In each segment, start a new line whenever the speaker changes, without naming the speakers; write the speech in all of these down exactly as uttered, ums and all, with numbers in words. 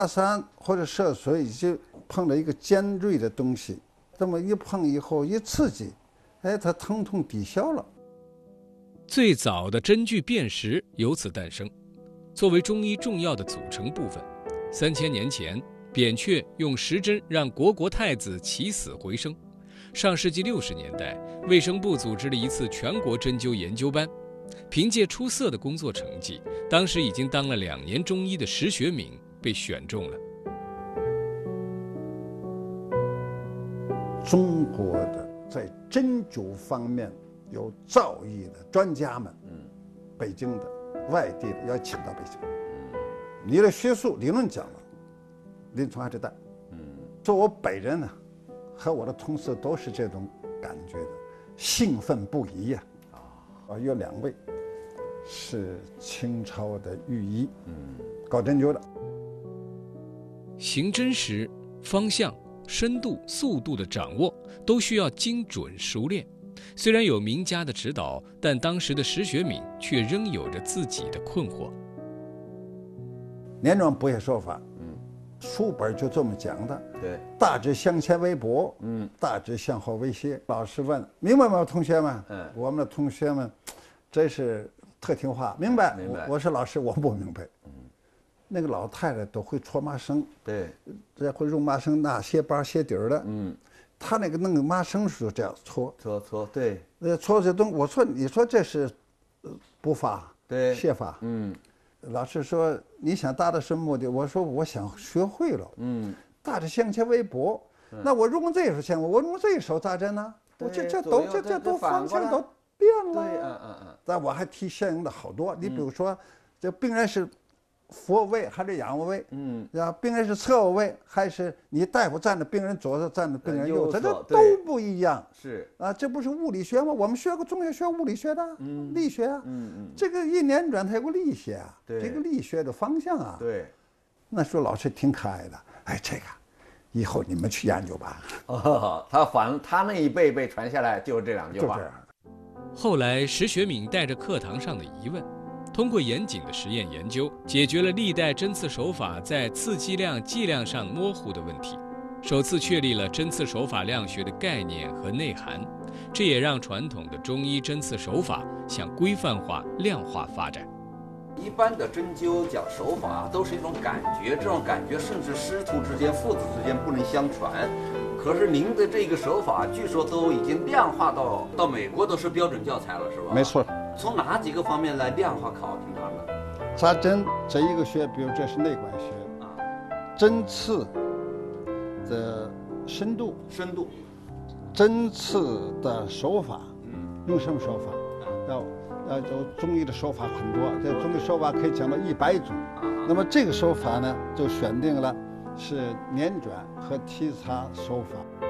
打伞或者涉水，就碰到一个尖锐的东西，这么一碰以后一刺激，哎，它疼痛抵消了。
最早的针具辨识由此诞生，作为中医重要的组成部分。三千年前，扁鹊用石针让虢国太子起死回生。上世纪六十年代，卫生部组织了一次全国针灸研究班，凭借出色的工作成绩，当时已经当了两年中医的石学敏被选中了。
中国的在针灸方面有造诣的专家们，嗯，北京的、外地的要请到北京。你的学术理论讲了，临床还是带。嗯，说我本人呢，和我的同事都是这种感觉的，兴奋不已呀。啊，有两位是清朝的御医，嗯，搞针灸的。
行针时，方向、深度、速度的掌握都需要精准熟练。虽然有名家的指导，但当时的石学敏却仍有着自己的困惑。
年庄不会说法，嗯，书本就这么讲的，
对，
大致向前为薄，嗯，大致向后为斜。老师问明白吗，同学们？嗯，我们的同学们真是特听话，明白？
明白。
我说老师，我不明白。嗯，那个老太太都会搓麻绳，
对，
这会用麻绳拿鞋把鞋底儿的，嗯，她那个弄个麻绳是这样搓
搓搓，对，
呃，搓这东，我说你说这是补法，
对，
泻法，嗯。老师说：“你想达到什么目的？”我说：“我想学会了。”嗯，大致向前为薄。那我用这手向我，我用这手扎针呢？我这这都这这都方向都变了。
对，嗯嗯嗯。
但我还提相应的好多。你比如说，这病人是俯卧位还是仰卧位？嗯，啊，病人是侧卧位还是你大夫站着，病人左侧站着，病人右侧，这都不一样。
是
啊，这不是物理学吗？我们学过中学学物理学的，嗯，力学啊，嗯嗯，这个一年转它有个力学啊，这个力学的方向啊，
对。
那时候老师挺可爱的，哎，这个以后你们去研究吧。
哦，他反他那一辈辈传下来就是这两句话。
就这样。
后来石学敏带着课堂上的疑问，通过严谨的实验研究，解决了历代针刺手法在刺激量、剂量上模糊的问题，首次确立了针刺手法量学的概念和内涵，这也让传统的中医针刺手法向规范化、量化发展。
一般的针灸讲手法都是一种感觉，这种感觉甚至师徒之间、父子之间不能相传。可是您的这个手法，据说都已经量化到到美国都是标准教材了，是吧？
没错。
从哪几个方面来量化考评它呢？
扎针这一个学，比如这是内管学啊，针刺的深度、
深度，
针刺的手法，嗯，用什么手法？要要有中医的手法很多，这中医手法可以讲到一百种。那么这个手法呢，就选定了是捻转和提擦手法。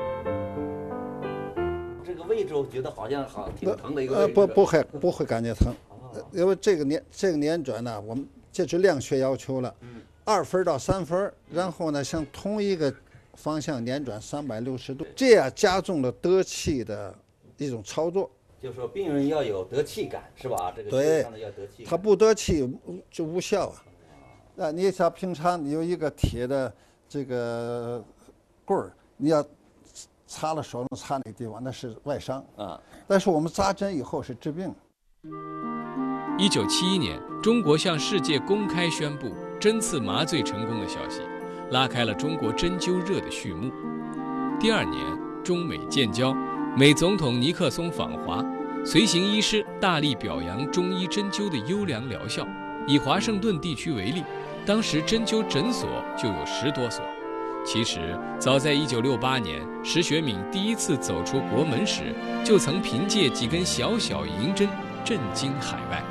这个位置我觉得好像好挺疼的一个位置。
呃，不不会不会感觉疼，因为这个捻这个捻转呢，我们这是量学要求了，嗯，二分到三分，然后呢向同一个方向捻转三百六十度，这样加重了得气的一种操作。
就是说病人要有得气感，是吧？这个
对，
要得气感，
他不得气就无效啊。那你像平常你有一个铁的这个棍儿，你要擦了手能擦那个地方，那是外伤啊。但是我们扎针以后是治病。
一九七一年，中国向世界公开宣布针刺麻醉成功的消息，拉开了中国针灸热的序幕。第二年，中美建交，美总统尼克松访华，随行医师大力表扬中医针灸的优良疗效。以华盛顿地区为例，当时针灸诊所就有十多所。其实，早在一九六八年，石学敏第一次走出国门时，就曾凭借几根小小银针震惊海外。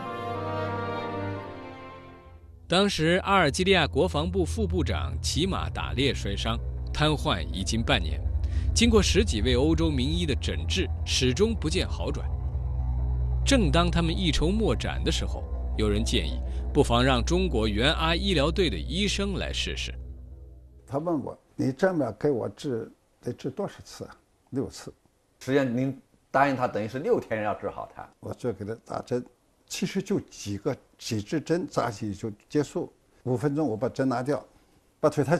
当时，阿尔及利亚国防部副部长骑马打猎摔伤，瘫痪已经半年。经过十几位欧洲名医的诊治，始终不见好转。正当他们一筹莫展的时候，有人建议，不妨让中国援阿医疗队的医生来试试。
他问我：“你这么给我治，得治多少次啊？”六次。
实际上您答应他，等于是六天要治好他。
我就给他打针，其实就几个几支针扎起就结束，五分钟我把针拿掉， 把腿抬